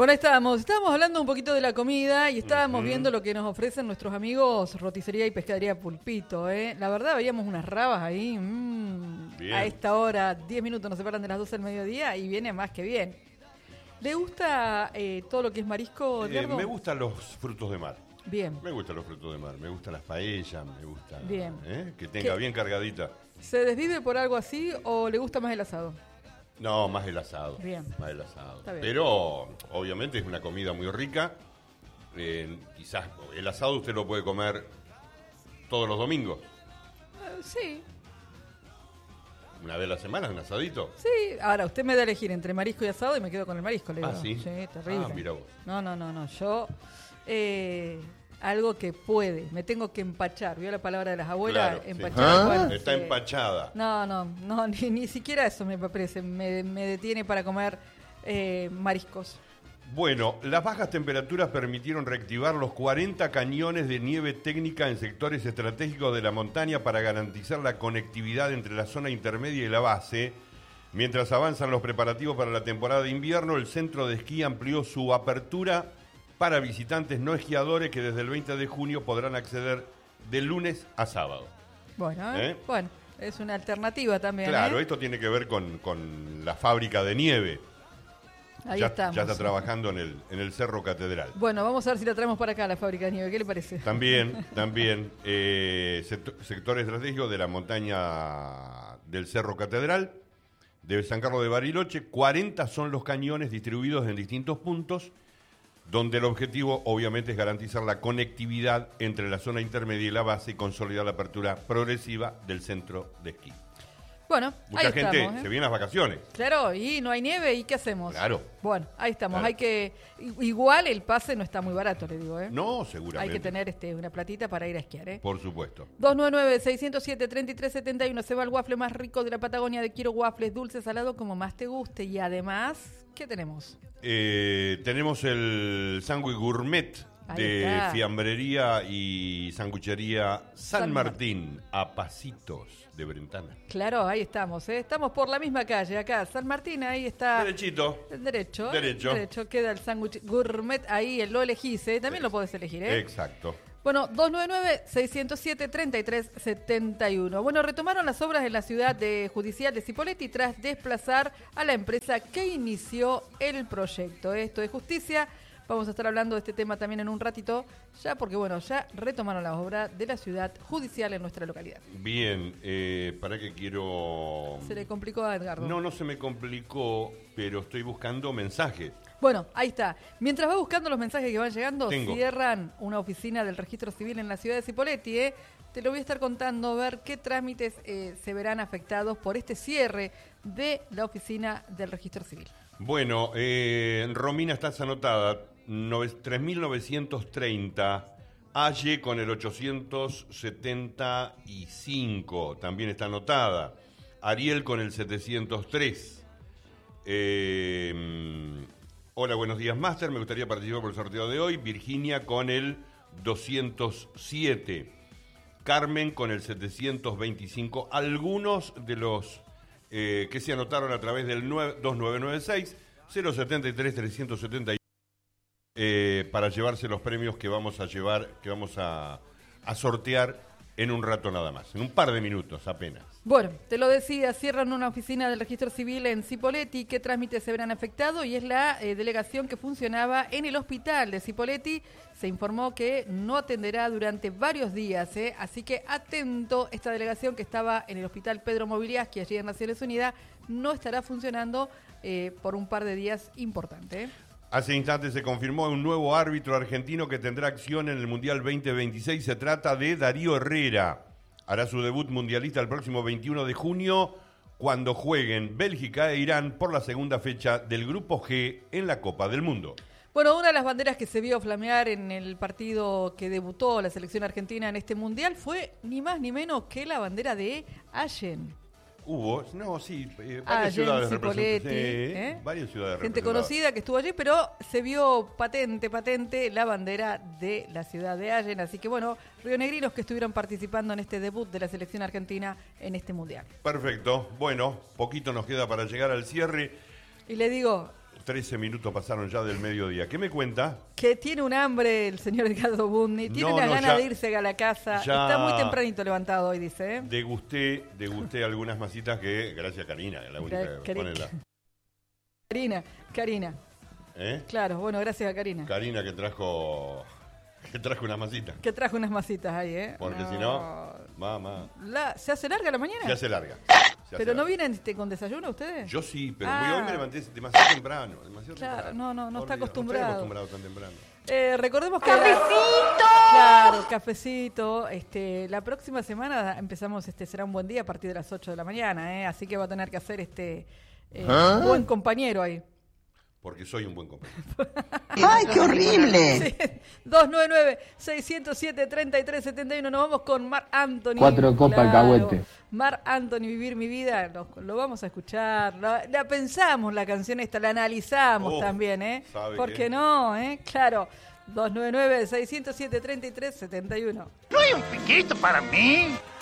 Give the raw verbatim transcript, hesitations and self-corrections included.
Bueno, ahí estábamos, estábamos hablando un poquito de la comida y estábamos Uh-huh. viendo lo que nos ofrecen nuestros amigos Roticería y Pescadería Pulpito, ¿eh? La verdad, veíamos unas rabas ahí, mmm, a esta hora, diez minutos nos separan de las doce del mediodía y viene más que bien. ¿Le gusta eh, todo lo que es marisco, Edgardo? Eh, me gustan los frutos de mar. Bien. Me gustan los frutos de mar, me gustan las paellas, me gusta Bien. ¿eh? que tenga ¿Qué? bien cargadita. ¿Se desvive por algo así o le gusta más el asado? No, más el asado. Bien. Más el asado. Está bien. Pero obviamente es una comida muy rica. Eh, quizás el asado usted lo puede comer todos los domingos. Uh, sí. Una vez a la semana, un asadito. Sí, ahora usted me da a elegir entre marisco y asado y me quedo con el marisco, le digo. Ah, ¿sí? Sí, terrible. Ah, mira vos. No, no, no, no, yo eh, algo que puede, me tengo que empachar, ¿vio la palabra de las abuelas? Claro, sí. Empachar. ¿Ah? Bueno, Está sí. empachada. No, no, no, ni, ni siquiera eso me parece, me, me detiene para comer eh, mariscos. Bueno, las bajas temperaturas permitieron reactivar los cuarenta cañones de nieve técnica en sectores estratégicos de la montaña para garantizar la conectividad entre la zona intermedia y la base. Mientras avanzan los preparativos para la temporada de invierno, el centro de esquí amplió su apertura para visitantes no esquiadores que desde el veinte de junio podrán acceder de lunes a sábado. Bueno, ¿eh? ¿Eh? Bueno, es una alternativa también. Claro, ¿eh? esto tiene que ver con, con la fábrica de nieve. Ahí ya, estamos. ya está trabajando en el, en el Cerro Catedral. Bueno, vamos a ver si la traemos para acá, la fábrica de nieve. ¿Qué le parece? También, también, eh, sector, sector estratégico de la montaña del Cerro Catedral, de San Carlos de Bariloche. cuarenta son los cañones distribuidos en distintos puntos, donde el objetivo obviamente es garantizar la conectividad entre la zona intermedia y la base y consolidar la apertura progresiva del centro de esquí. Bueno, Mucha ahí gente estamos, ¿eh? se viene las vacaciones. Claro, y no hay nieve, ¿y qué hacemos? Claro. Bueno, ahí estamos. Claro. Hay que igual el pase no está muy barato, le digo, ¿eh? No, seguramente. Hay que tener este una platita para ir a esquiar, ¿eh? Por supuesto. dos nueve nueve, seis cero siete, tres tres siete uno. Se va el waffle más rico de la Patagonia de Quiero Waffles, dulce, salado, como más te guste. Y además, ¿qué tenemos? Eh, tenemos el sándwich gourmet Ahí de está. fiambrería y sanguchería San, San Martín, a pasitos de Brentana. Claro, ahí estamos, ¿eh? Estamos por la misma calle, acá, San Martín, ahí está. Derechito. Derecho. Derecho. Derecho, queda el sándwich gourmet ahí, lo elegís, ¿eh? También lo podés elegir, ¿eh? Exacto. Bueno, dos nueve nueve, seis cero siete, tres tres siete uno. Bueno, retomaron las obras en la ciudad de judicial de Cipolletti tras desplazar a la empresa que inició el proyecto. Esto es justicia. Vamos a estar hablando de este tema también en un ratito, ya porque, bueno, ya retomaron la obra de la ciudad judicial en nuestra localidad. Bien, eh, para que quiero... Se le complicó a Edgardo. No, no se me complicó, pero estoy buscando mensajes. Bueno, ahí está. Mientras va buscando los mensajes que van llegando, Tengo. cierran una oficina del registro civil en la ciudad de Cipolletti. ¿eh? Te lo voy a estar contando, ver qué trámites eh, se verán afectados por este cierre de la oficina del registro civil. Bueno, eh, Romina, estás anotada, tres mil novecientos treinta, Aye con el ochocientos setenta y cinco, también está anotada, Ariel con el setecientos tres. Eh, hola, buenos días, Máster, me gustaría participar por el sorteo de hoy, Virginia con el doscientos siete, Carmen con el setecientos veinticinco, algunos de los... Eh, que se anotaron a través del dos nueve nueve seis, cero siete tres, tres siete uno eh, para llevarse los premios que vamos a llevar, que vamos a, a sortear en un rato nada más, en un par de minutos apenas. Bueno, te lo decía, cierran una oficina del registro civil en Cipolletti. ¿Qué trámites se verán afectados? Y es la eh, delegación que funcionaba en el hospital de Cipolletti. Se informó que no atenderá durante varios días, ¿eh? Así que atento, esta delegación que estaba en el hospital Pedro Mobiliaski, allí en Naciones Unidas, no estará funcionando eh, por un par de días importante. ¿eh? Hace instantes se confirmó un nuevo árbitro argentino que tendrá acción en el Mundial veinte veintiséis. Se trata de Darío Herrera. Hará su debut mundialista el próximo veintiuno de junio, cuando jueguen Bélgica e Irán por la segunda fecha del Grupo G en la Copa del Mundo. Bueno, una de las banderas que se vio flamear en el partido que debutó la selección argentina en este Mundial fue ni más ni menos que la bandera de Allen. Hubo, no, sí, eh, varias Allen, ciudades Cipolletti, representadas. Sí, ¿eh? varias ciudades Gente representadas. conocida que estuvo allí, pero se vio patente, patente la bandera de la ciudad de Allen. Así que bueno, rionegrinos que estuvieron participando en este debut de la selección argentina en este Mundial. Perfecto, bueno, poquito nos queda para llegar al cierre. Y le digo, trece minutos pasaron ya del mediodía. ¿Qué me cuenta? Que tiene un hambre el señor Edgardo Bundy, tiene No, unas no, ganas ya- de irse a la casa. ya- Está muy tempranito levantado hoy, dice. ¿eh? Degusté, degusté algunas masitas que, gracias a Karina, la única Gra- que Cari- pone la... Karina, Karina. ¿Eh? Claro, bueno, gracias a Karina. Karina que trajo, que trajo unas masitas. Que trajo unas masitas ahí, ¿eh? Porque si no, mamá, La- ¿Se hace larga la mañana? se hace larga. Se hace ¿Pero no larga. vienen este, con desayuno ustedes? Yo sí, pero Ah. muy hoy me levanté demasiado temprano. Demasiado Claro, temprano. no, no, no está Olvidado, acostumbrado. No estoy acostumbrado tan temprano. Eh, recordemos que... ¡Cafecito! Claro, cafecito. Este, la próxima semana empezamos, este será un buen día a partir de las ocho de la mañana, ¿eh? Así que va a tener que hacer este eh, ¿Ah? buen compañero ahí. Porque soy un buen compañero. ¡Ay, qué horrible! dos nueve nueve, seis cero siete, tres tres siete uno. Nos vamos con Marc Anthony. Cuatro copas alcahuete. Marc Anthony, Vivir mi vida. Lo, lo vamos a escuchar. La, la pensamos la canción esta, la analizamos Oh, también, ¿eh? ¿sabe ¿Por qué? qué no, eh? Claro. dos nueve nueve, seis cero siete, tres tres siete uno. ¿No hay un piquito para mí?